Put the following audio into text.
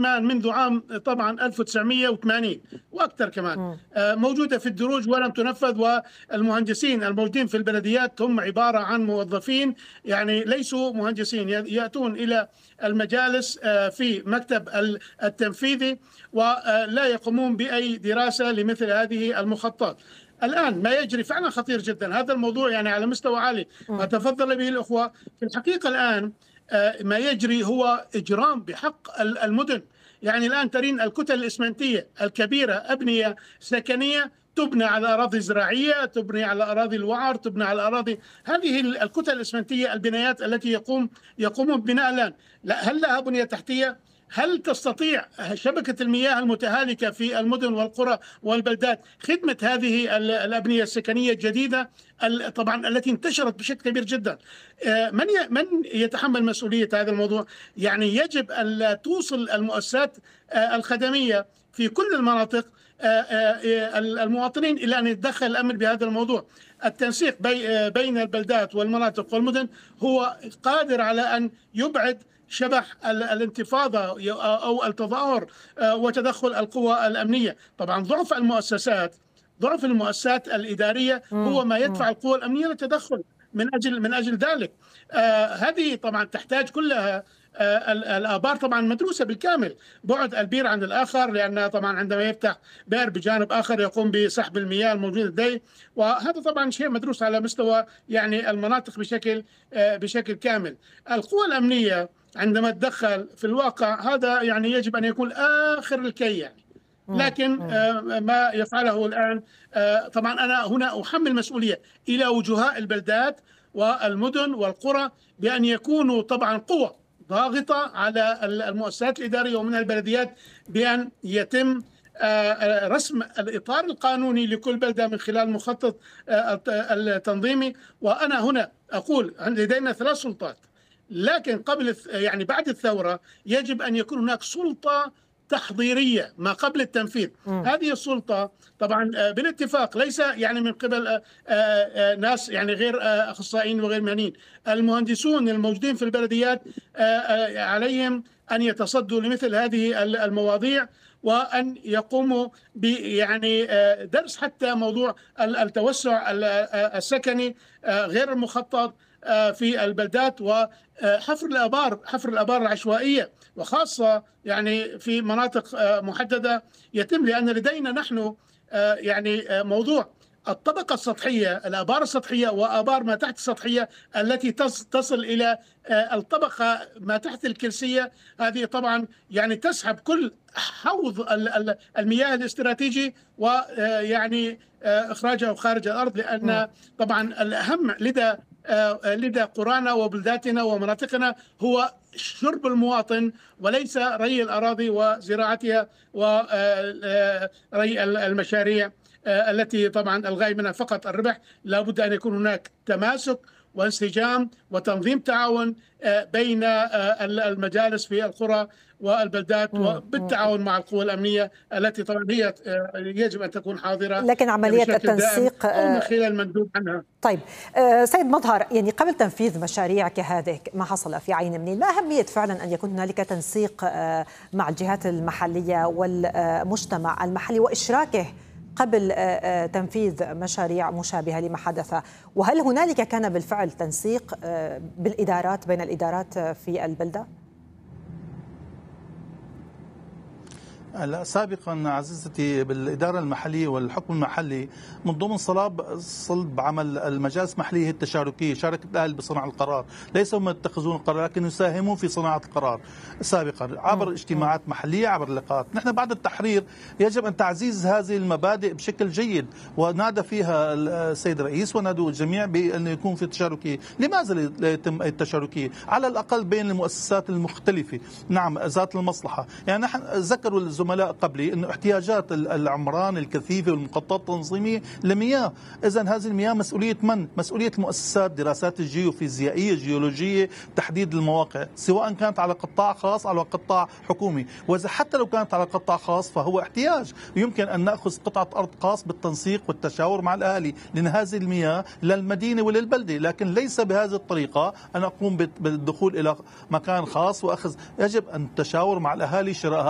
إتمام منذ عام طبعا 1980 وأكثر كمان، موجودة في الدروج ولم تنفذ. والمهندسين الموجودين في البلديات هم عبارة عن موظفين يعني ليسوا مهندسين، يأتون إلى المجالس في مكتب التنفيذي ولا يقومون بأي دراسة لمثل هذه المخططات. الآن ما يجري فعلا خطير جدا، هذا الموضوع يعني على مستوى عالي ما تفضل به الأخوة. في الحقيقة الآن ما يجري هو إجرام بحق المدن. يعني الآن ترين الكتل الإسمنتية الكبيرة، أبنية سكنية تبنى على أراضي زراعية، تبني على أراضي الوعر، تبنى على أراضي، هذه الكتل الإسمنتية، البنايات التي يقومون ببناء الآن، هل لها بنية تحتية؟ هل تستطيع شبكة المياه المتهالكة في المدن والقرى والبلدات خدمة هذه الأبنية السكنية الجديدة طبعا التي انتشرت بشكل كبير جدا؟ من يتحمل مسؤولية هذا الموضوع؟ يعني يجب أن توصل المؤسسات الخدمية في كل المناطق المواطنين إلى أن يتدخل الأمن بهذا الموضوع. التنسيق بين البلدات والمناطق والمدن هو قادر على أن يبعد شبح الانتفاضة أو التظاهر وتدخل القوى الأمنية. طبعا ضعف المؤسسات الإدارية هو ما يدفع القوى الأمنية للتدخل من أجل ذلك. هذه طبعا تحتاج كلها الآبار طبعا مدروسة بالكامل، بعد البير عن الآخر، لأن طبعا عندما يفتح بئر بجانب آخر يقوم بسحب المياه الموجودة لديه، وهذا طبعا شيء مدروس على مستوى يعني المناطق بشكل كامل. القوى الأمنية عندما تدخل في الواقع هذا يعني يجب أن يكون آخر الكي يعني. لكن ما يفعله الآن طبعا أنا هنا أحمل مسؤولية إلى وجهاء البلدات والمدن والقرى بأن يكونوا طبعا قوة ضاغطة على المؤسسات الإدارية ومن البلديات بأن يتم رسم الإطار القانوني لكل بلدة من خلال مخطط التنظيمي. وأنا هنا أقول لدينا 3 سلطات، لكن يعني بعد الثورة يجب أن يكون هناك سلطة تحضيرية ما قبل التنفيذ. هذه السلطة طبعا بالاتفاق ليس يعني من قبل ناس يعني غير أخصائيين وغير مهنيين، المهندسون الموجودين في البلديات عليهم أن يتصدوا لمثل هذه المواضيع وأن يقوموا يعني درس حتى موضوع التوسع السكني غير المخطط في البلدات، وحفر الآبار العشوائية، وخاصة يعني في مناطق محددة يتم. لأن لدينا نحن يعني موضوع الطبقة السطحية، الآبار السطحية وآبار ما تحت السطحية التي تصل إلى الطبقة ما تحت الكرسية، هذه طبعا يعني تسحب كل حوض المياه الاستراتيجي ويعني إخراجه خارج الأرض. لأن طبعا الأهم لدى قرانا وبلداتنا ومناطقنا هو شرب المواطن وليس ري الأراضي وزراعتها وري المشاريع التي طبعا الغاية منها فقط الربح. لابد أن يكون هناك تماسك وانسجام وتنظيم تعاون بين المجالس في القرى والبلدات وبالتعاون مع القوى الأمنية التي طبعا هي يجب أن تكون حاضرة، لكن عملية التنسيق من خلال المندوب عنها. طيب سيد مظهر، يعني قبل تنفيذ مشاريع كهذه ما حصل في عين منيل، ما أهمية فعلا أن يكون هنالك تنسيق مع الجهات المحلية والمجتمع المحلي وإشراكه قبل تنفيذ مشاريع مشابهة لما حدث؟ وهل هنالك كان بالفعل تنسيق بالإدارات بين الإدارات في البلدة؟ لا، سابقا عزيزتي بالإدارة المحلية والحكم المحلي من ضمن صلب عمل المجالس المحلية التشاركية، شاركت الأهل بصنع القرار، ليس هم يتخذون القرار لكن يساهمون في صناعة القرار سابقا عبر اجتماعات محلية، عبر اللقاءات. نحن بعد التحرير يجب أن تعزيز هذه المبادئ بشكل جيد، ونادى فيها السيد الرئيس ونادوا الجميع بأن يكون في تشاركية. لماذا لا يتم التشاركية على الأقل بين المؤسسات المختلفة؟ نعم ذات المصلحة. يعني نحن ذكروا الزملاء قبلي أن احتياجات العمران الكثيفة والمخططات التنظيمية لمياه، إذن هذه المياه مسؤولية من؟ مسؤولية المؤسسات، دراسات الجيوفيزيائية الجيولوجية، تحديد المواقع، سواء كانت على قطاع خاص أو على قطاع حكومي. وإذا حتى لو كانت على قطاع خاص فهو احتياج، يمكن أن نأخذ قطعة أرض خاص بالتنسيق والتشاور مع الأهالي، لأن هذه المياه للمدينة وللبلدة، لكن ليس بهذه الطريقة أن أقوم بالدخول إلى مكان خاص وأخذ. يجب أن تشاور مع الأهالي شراء